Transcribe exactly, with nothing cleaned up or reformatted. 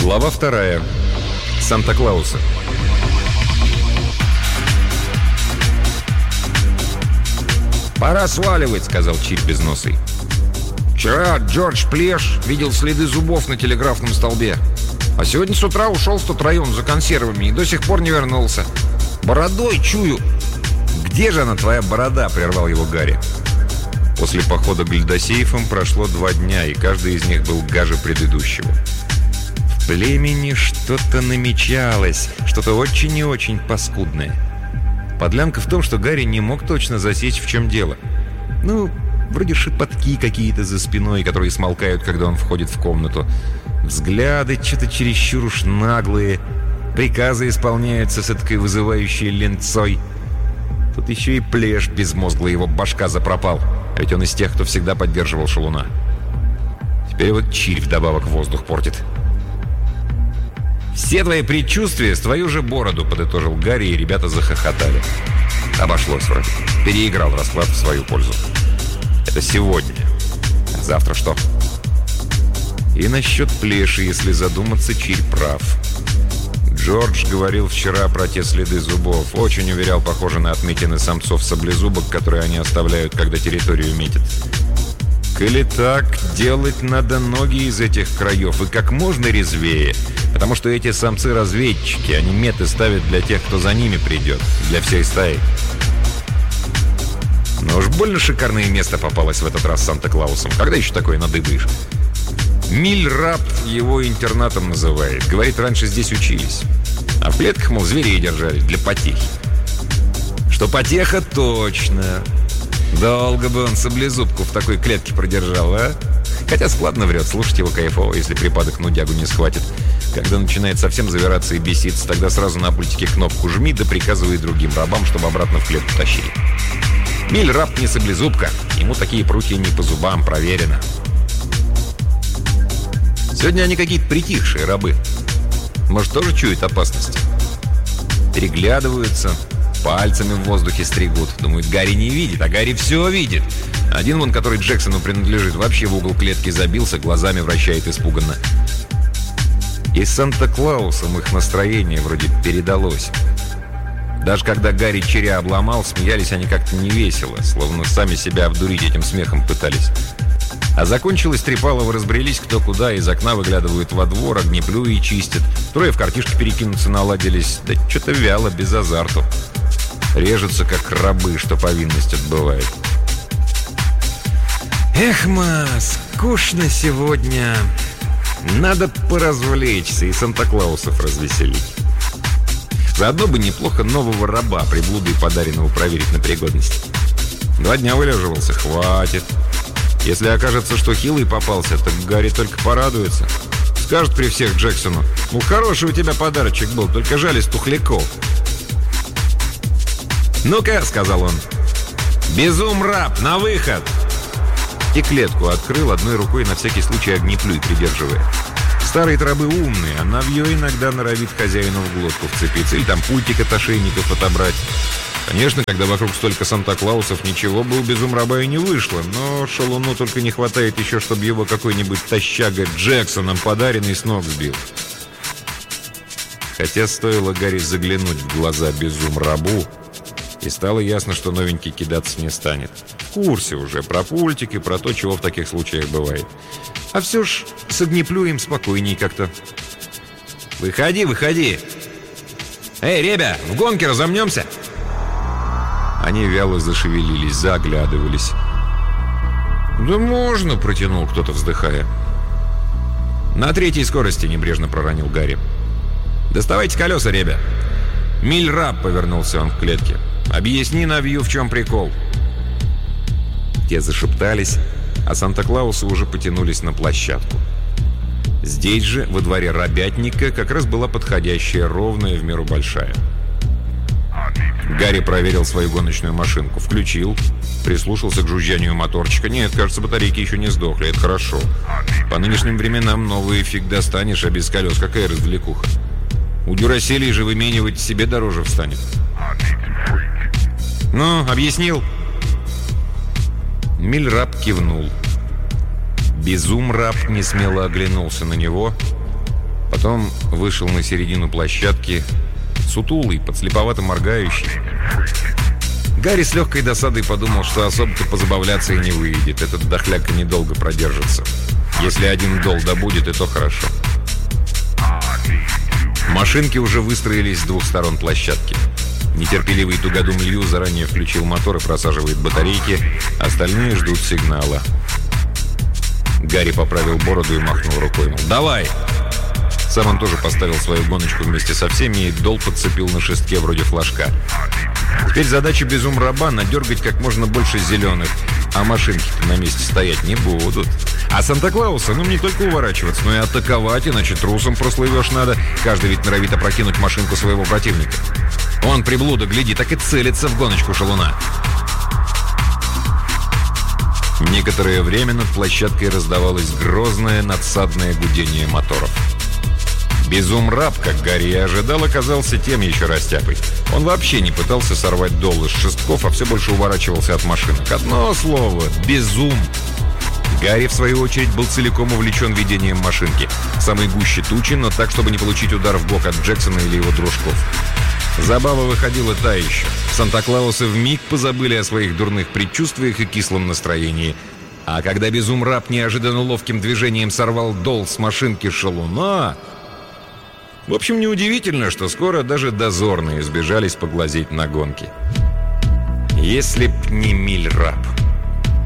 Глава вторая. Санта-Клауса. «Пора сваливать», — сказал Чирь Безносый. «Вчера Джордж Плеш видел следы зубов на телеграфном столбе. А сегодня с утра ушел в тот район за консервами и до сих пор не вернулся. Бородой чую». «Где же она, твоя борода?» — прервал его Гарри. После похода к льдосейфам прошло два дня, и каждый из них был гаже предыдущего. В племени что-то намечалось, что-то очень и очень паскудное. Подлянка в том, что Гарри не мог точно засечь, в чем дело. Ну, вроде шепотки какие-то за спиной, которые смолкают, когда он входит в комнату. Взгляды что-то чересчур уж наглые. Приказы исполняются с этой вызывающей ленцой. Тут еще и Плеш безмозглый, его башка запропал. А ведь он из тех, кто всегда поддерживал шалуна. Теперь вот Чирь вдобавок воздух портит. «Все твои предчувствия с твою же бороду», — подытожил Гарри, и ребята захохотали. Обошлось вроде. Переиграл расклад в свою пользу. Это сегодня. А завтра что? И насчет Плеши, если задуматься, Чирь прав. Джордж говорил вчера про те следы зубов. Очень уверял, похоже на отметины самцов-саблезубок, которые они оставляют, когда территорию метят. Коли так, делать надо ноги из этих краев и как можно резвее, потому что эти самцы-разведчики, они меты ставят для тех, кто за ними придет, для всей стаи. Но уж больно шикарное место попалось в этот раз Санта-Клаусом. Когда еще такое надыбаешь? Миль-Раб его интернатом называет. Говорит, раньше здесь учились. А в клетках, мол, зверей держали для потехи. Что потеха точно. Долго бы он саблезубку в такой клетке продержал, а? Хотя складно врет, слушать его кайфово, если припадок нудягу не схватит. Когда начинает совсем завираться и беситься, тогда сразу на пультике кнопку жми, да приказывай другим рабам, чтобы обратно в клетку тащили. Миль-Раб не саблезубка. Ему такие прутья не по зубам, проверено. Сегодня они какие-то притихшие рабы. Может, тоже чуют опасность? Переглядываются, пальцами в воздухе стригут. Думают, Гарри не видит, а Гарри все видит. Один вон, который Джексону принадлежит, вообще в угол клетки забился, глазами вращает испуганно. И с Санта-Клаусом их настроение вроде передалось. Даже когда Гарри Чиря обломал, смеялись они как-то невесело, словно сами себя обдурить этим смехом пытались. А закончилось, Трепаловы разбрелись кто куда, из окна выглядывают во двор, огнеплюи чистят. Трое в картишки перекинуться наладились, да что-то вяло, без азарту. Режутся, как рабы, что повинность отбывает. Эх, ма, скучно сегодня. Надо поразвлечься и Санта-Клаусов развеселить. Заодно бы неплохо нового раба, приблудой подаренного, проверить на пригодность. Два дня вылеживался, хватит. Если окажется, что хилый попался, так Гарри только порадуется. Скажет при всех Джексону: «Ну, хороший у тебя подарочек был, только жаль из тухляков». «Ну-ка», — сказал он, — «Безум-раб, на выход!» И клетку открыл, одной рукой на всякий случай огнеплюй придерживая. Старые рабы умные, а навье иногда норовит хозяину в глотку вцепиться или там пультик от ошейников отобрать. Конечно, когда вокруг столько Санта-Клаусов, ничего бы у безумраба и не вышло, но шалуну только не хватает еще, чтобы его какой-нибудь тащага Джексоном подаренный с ног сбил. Хотя стоило Гарри заглянуть в глаза безумрабу, и стало ясно, что новенький кидаться не станет. В курсе уже про пультик и про то, чего в таких случаях бывает. А все ж с огнеплюем спокойней как-то. «Выходи, выходи! Эй, ребя, в гонке разомнемся!» Они вяло зашевелились, заглядывались. «Да можно», — протянул кто-то, вздыхая. «На третьей скорости», — небрежно проронил Гарри. «Доставайте колеса, ребя». Миль-Раб, повернулся он к клетке. «Объясни навью, в чем прикол». Те зашептались, а Санта-Клаусы уже потянулись на площадку. Здесь же, во дворе рабятника, как раз была подходящая, ровная, в меру большая. Гарри проверил свою гоночную машинку, включил, прислушался к жужжанию моторчика. Нет, кажется, батарейки еще не сдохли, это хорошо. По нынешним временам новый фиг достанешь, а без колес какая развлекуха. У дюраселей же выменивать себе дороже встанет. «Ну, объяснил?» Миль-Раб кивнул. Безум-раб несмело оглянулся на него, Потом вышел на середину площадки, сутулый, подслеповато моргающий. Гарри с легкой досадой подумал, что особо-то позабавляться и не выйдет. Этот дохляка недолго продержится. Если один дол добудет, и то хорошо. Машинки уже выстроились с двух сторон площадки. Нетерпеливый тугодум Лью заранее включил мотор и просаживает батарейки. Остальные ждут сигнала. Гарри поправил бороду и махнул рукой. Мол, «Давай!» Сам он тоже поставил свою гоночку вместе со всеми, и дол подцепил на шестке вроде флажка. Теперь задача безум-раба — надергать как можно больше зеленых, а машинки-то на месте стоять не будут. А Санта-Клауса, ну, не только уворачиваться, но и атаковать, иначе трусом прослывешь надо. Каждый ведь норовит опрокинуть машинку своего противника. Он, приблуда, гляди, так и целится в гоночку шалуна. Некоторое время над площадкой раздавалось грозное надсадное гудение моторов. Безум-раб, как Гарри и ожидал, оказался тем еще растяпой. Он вообще не пытался сорвать дол из шестков, а все больше уворачивался от машинок. Одно слово — безум. Гарри, в свою очередь, был целиком увлечен ведением машинки. В самой гуще тучи, но так, чтобы не получить удар в бок от Джексона или его дружков. Забава выходила та еще. Санта-Клаусы вмиг позабыли о своих дурных предчувствиях и кислом настроении. А когда безум-раб неожиданно ловким движением сорвал дол с машинки шалуна... В общем, неудивительно, что скоро даже дозорные сбежались поглазеть на гонки. Если б не Миль-раб.